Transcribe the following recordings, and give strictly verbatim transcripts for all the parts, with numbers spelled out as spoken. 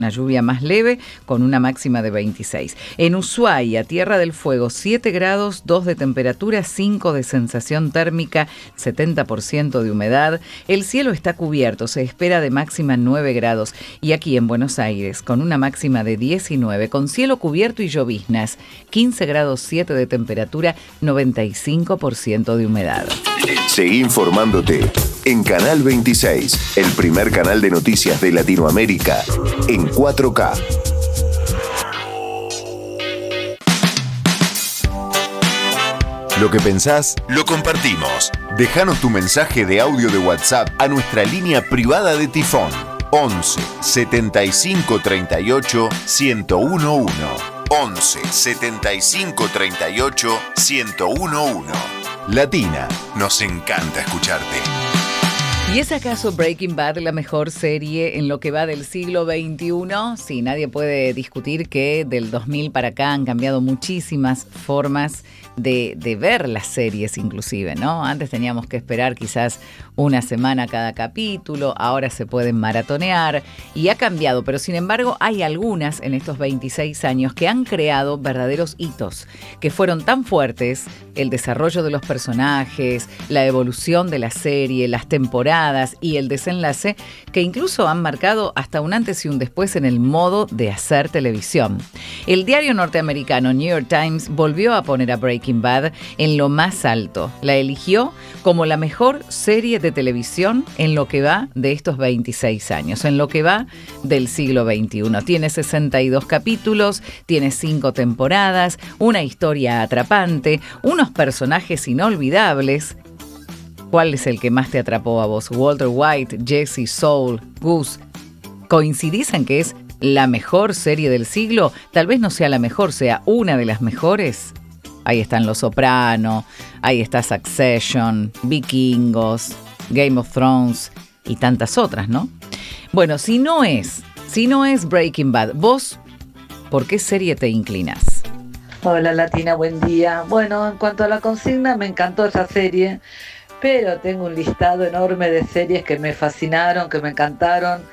Una lluvia más leve con una máxima de veintiséis. En Ushuaia, Tierra del Fuego, siete grados, dos de temperatura, cinco de sensación térmica, setenta por ciento de humedad. El cielo está cubierto, se espera de máxima nueve grados. Y aquí en Buenos Aires, con una máxima de diecinueve, con cielo cubierto y lloviznas, quince grados siete de temperatura, noventa y cinco por ciento de humedad. Seguí informándote en Canal veintiséis, el primer canal de noticias de Latinoamérica, en cuatro K. Lo que pensás, lo compartimos. Déjanos tu mensaje de audio de WhatsApp a nuestra línea privada de Tifón. once setenta y cinco treinta y ocho ciento uno. once setenta y cinco treinta y ocho ciento uno. Latina, nos encanta escucharte. ¿Y es acaso Breaking Bad la mejor serie en lo que va del siglo veintiuno? Sí, nadie puede discutir que del dos mil para acá han cambiado muchísimas formas de, de ver las series inclusive, ¿no? Antes teníamos que esperar quizás una semana cada capítulo, ahora se pueden maratonear y ha cambiado, pero sin embargo hay algunas en estos veintiséis años que han creado verdaderos hitos, que fueron tan fuertes, el desarrollo de los personajes, la evolución de la serie, las temporadas y el desenlace, que incluso han marcado hasta un antes y un después en el modo de hacer televisión. El diario norteamericano New York Times volvió a poner a Breaking Bad en lo más alto. La eligió como la mejor serie de televisión en lo que va de estos veintiséis años, en lo que va del siglo veintiuno. Tiene sesenta y dos capítulos, tiene cinco temporadas, una historia atrapante, unos personajes inolvidables. ¿Cuál es el que más te atrapó a vos? Walter White, Jesse, Saul, Gus. ¿Coincidís en que es la mejor serie del siglo? Tal vez no sea la mejor, sea una de las mejores. Ahí están Los Soprano, ahí está Succession, Vikingos, Game of Thrones y tantas otras, ¿no? Bueno, si no es, si no es Breaking Bad, vos, ¿por qué serie te inclinas? Hola Latina, buen día. Bueno, en cuanto a la consigna, me encantó esa serie, pero tengo un listado enorme de series que me fascinaron, que me encantaron.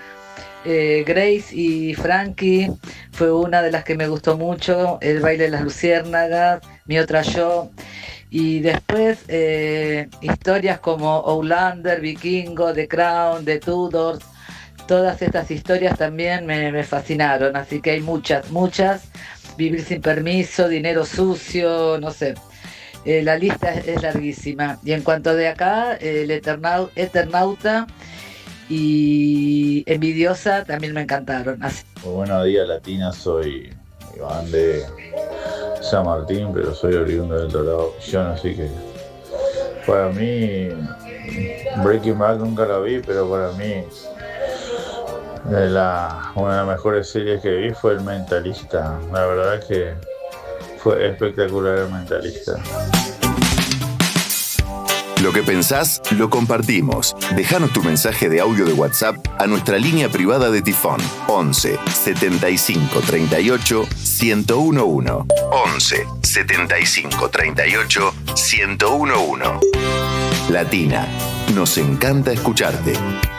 Eh, Grace y Frankie fue una de las que me gustó mucho, El baile de las luciérnagas, Mi otra yo, y después eh, historias como Outlander, Vikingo, The Crown, The Tudors. Todas estas historias también me, me fascinaron, así que hay muchas, muchas. Vivir sin permiso, Dinero sucio, no sé. Eh, la lista es, es larguísima. Y en cuanto de acá, eh, el Eternau- Eternauta y Envidiosa también me encantaron. Así. Muy buenos días, Latina. Soy Iván de San Martín, pero soy oriundo del Dorado Millón, así que para mí Breaking Bad nunca la vi, pero para mí la, una de las mejores series que vi fue El Mentalista. La verdad que fue espectacular El Mentalista. Lo que pensás, lo compartimos. Déjanos tu mensaje de audio de WhatsApp a nuestra línea privada de Tifón. once setenta y cinco treinta y ocho ciento uno. once setenta y cinco treinta y ocho ciento uno. Latina, nos encanta escucharte.